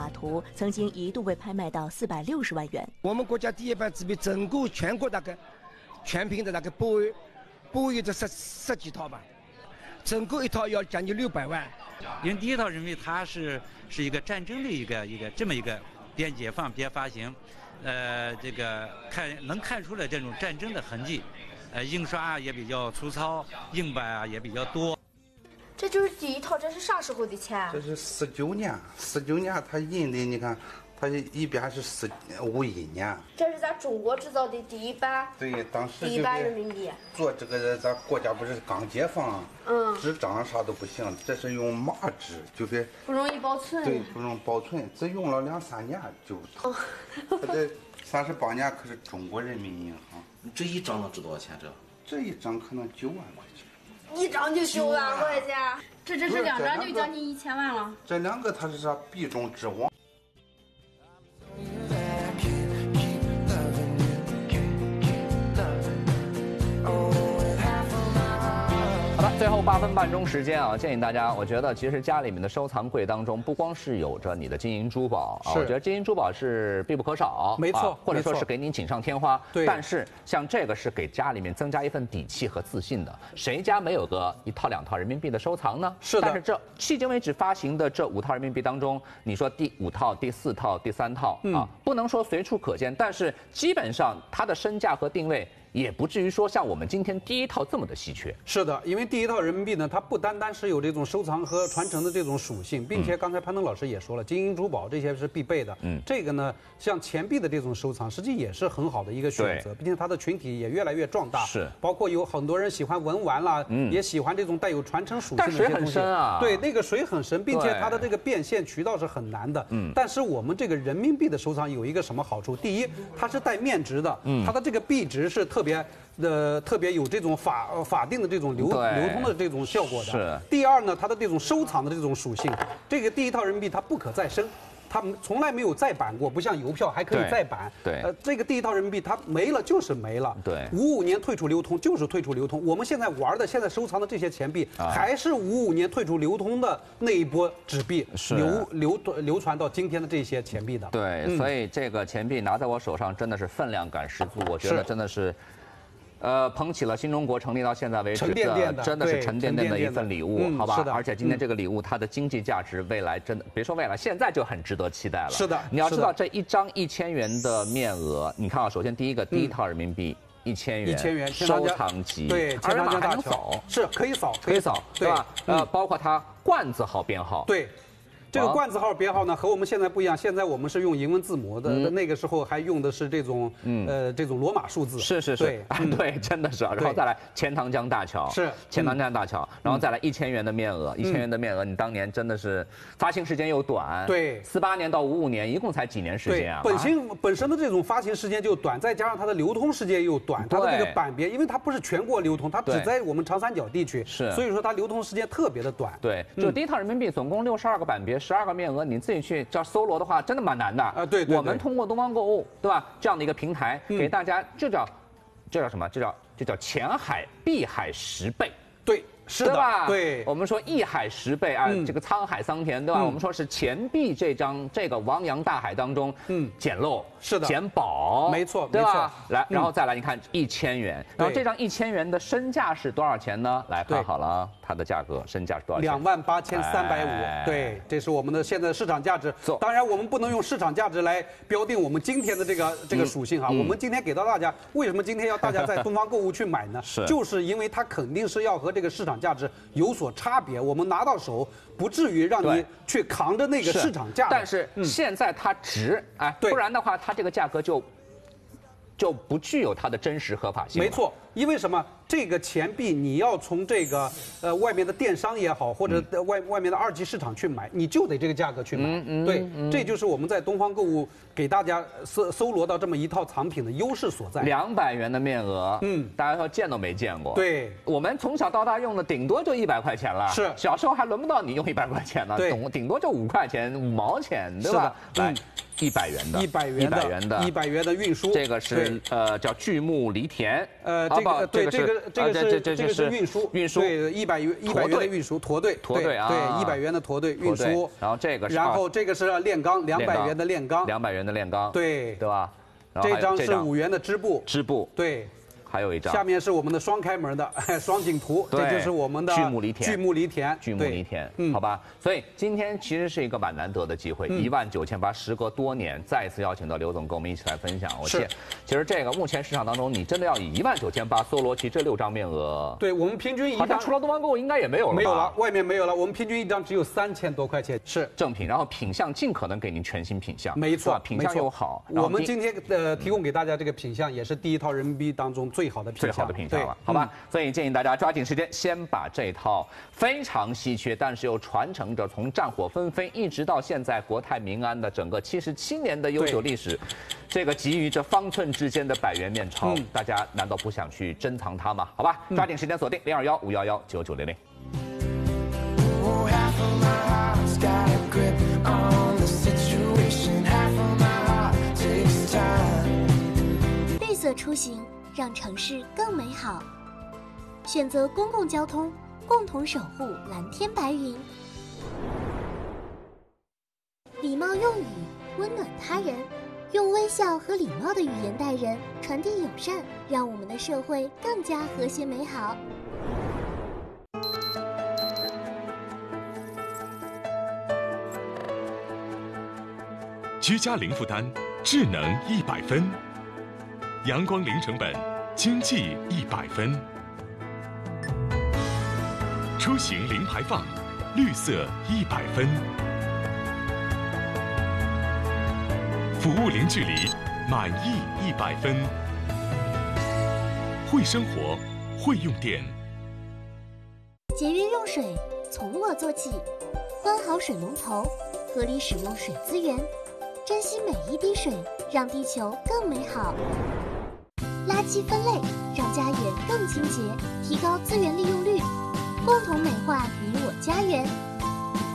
画图，曾经一度被拍卖到460万元。 我们国家第一版纸币整个全国大概全凭的那个8亿这十几套吧，整个一套要将近600万。 因为第一套人民币它是一个战争的一个这么一个边解放边发行，这个能看出来这种战争的痕迹，印刷也比较粗糙，硬版啊也比较多。 这就是第一套，这是啥时候的钱？ 这是49年他印的，你看，他一边是51年。 这是咱中国制造的第一版。 对，当时第一版人民币。 做这个，咱国家不是刚解放，纸张啥都不行，这是用麻纸，就是不容易保存。 对，不容易保存，只用了2-3年就。他这38年可是中国人民银行。 这一张能值多少钱？ 这一张可能9万块钱。 一张就9万块钱，这是2张就将近1000万了。 这2个它是啥？币中之王。 最后8分半钟时间啊，建议大家，我觉得其实家里面的收藏柜当中，不光是有着你的金银珠宝啊，我觉得金银珠宝是必不可少， 没错， 或者说是给你锦上添花。 对。 但是像这个是给家里面增加一份底气和自信的，谁家没有个1套2套人民币的收藏呢？ 是的。 但是这迄今为止发行的这5套人民币当中，你说第5套、第4套、第3套啊，不能说随处可见，但是基本上它的身价和定位也不至于说像我们今天第一套这么的稀缺。 是的，因为第一套人民币呢，它不单单是有这种收藏和传承的这种属性，并且刚才潘东老师也说了，金银珠宝这些是必备的。这个呢，像钱币的这种收藏，实际也是很好的一个选择，并且它的群体也越来越壮大。 是， 包括有很多人喜欢文玩啦，也喜欢这种带有传承属性的这些东西。 但水很深啊。 对，那个水很深，并且它的这个变现渠道是很难的。但是我们这个人民币的收藏有一个什么好处？第一，它是带面值的，它的这个币值是特别有这种法定的这种流通的这种效果的。 是。 第二呢，它的这种收藏的这种属性，这个第一套人民币它不可再生。它从来没有再版过，不像邮票还可以再版。 对， 这个第一套人民币它没了就是没了。 对 ，55年退出流通就是退出流通。我们现在玩的、现在收藏的这些钱币，还是55年退出流通的那一波纸币流传到今天的这些钱币的。 对，所以这个钱币拿在我手上真的是分量感十足，我觉得真的是。捧起了新中国成立到现在为止的，真的是沉甸甸的一份礼物，好吧？而且今天这个礼物，它的经济价值，未来真的别说未来，现在就很值得期待了。 是的， 你要知道这一张1000元的面额，你看啊，首先第一套人民币1000元，收藏级， 对， 而且还能扫， 是可以扫， 对吧？包括它冠字号编号， 对。这个冠字号编号呢和我们现在不一样，现在我们是用英文字母的，那个时候还用的是这种这种罗马数字。 是，对，真的是。然后再来钱塘江大桥， 是钱塘江大桥，然后再来1000元的面额，1000元的面额，你当年真的是发行时间又短， 对 ，48年到55年，一共才几年时间啊？ 本身的这种发行时间就短，再加上它的流通时间又短，它的这个版别，因为它不是全国流通，它只在我们长三角地区， 是， 所以说它流通时间特别的短。 对，就第一套人民币总共62个版别，12个面额，你自己去叫搜罗的话，真的蛮难的啊。 对， 我们通过东方购物，对吧？这样的一个平台，给大家这叫什么？这叫钱海币海10倍。 对。是的， 吧？ 对， 我们说一海10倍啊，这个沧海桑田，对吧？我们说是钱币这个汪洋大海当中，捡漏， 是的， 捡宝， 没错， 对吧？来，然后再来，你看1000元，然后这张1000元的身价是多少钱呢？来看好了，它的价格，身价是多少钱 ？28350。对，这是我们的现在市场价值。当然，我们不能用市场价值来标定我们今天的这个属性哈。我们今天给到大家，为什么今天要大家在东方购物去买呢？就是因为它肯定是要和这个市场价值有所差别，我们拿到手不至于让你去扛着那个市场价。 但是现在它值，不然的话它这个价格就不具有它的真实合法性。 没错，因为什么？这个钱币你要从这个外面的电商也好，或者外面的2级市场去买，你就得这个价格去买。对，这就是我们在东方购物给大家搜罗到这么一套藏品的优势所在。 200元的面额，大家说见都没见过。 对， 我们从小到大用的顶多就100块钱了。 是， 小时候还轮不到你用100块钱呢，顶多就5块钱、5毛钱，对吧？来，100元的 ，100元的运输， 这个是叫巨木犁田。 这个个是运输，对，100元的运输驼队啊， 对，100元的驼队运输。 然后这个是炼钢，200元的炼钢 ，200元的炼钢， 对吧？ 这张是5元的织布，对。 还有一张， 下面是我们的双开门的双景图，这就是我们的巨木犁田，好吧。所以今天其实是一个蛮难得的机会，19800，时隔多年再一次邀请到刘总跟我们一起来分享。其实这个目前市场当中，你真的要以19800搜罗齐这6张面额， 对我们平均一张， 好像除了东方购物应该也没有了， 没有了，外面没有了，我们平均一张只有3000多块钱，是正品，然后品相尽可能给您全新品相， 没错， 品相又好。 我们今天提供给大家这个品相也是第一套人民币当中最好的品相了，好吧？所以建议大家抓紧时间，先把这套非常稀缺，但是又传承着从战火纷飞一直到现在国泰民安的整个77年的优秀历史，这个集于这方寸之间的100元面钞，大家难道不想去珍藏它吗？好吧，抓紧时间锁定021-511-9900。 绿色出行，让城市更美好。选择公共交通，共同守护蓝天白云。礼貌用语，温暖他人，用微笑和礼貌的语言待人，传递友善，让我们的社会更加和谐美好。 居家零负担，智能100分。阳光零成本，经济100分。出行零排放，绿色100分。服务零距离，满意100分。会生活，会用电。 节约用水，从我做起。关好水龙头，合理使用水资源，珍惜每一滴水，让地球更美好。垃圾分类，让家园更清洁，提高资源利用率，共同美化你我家园。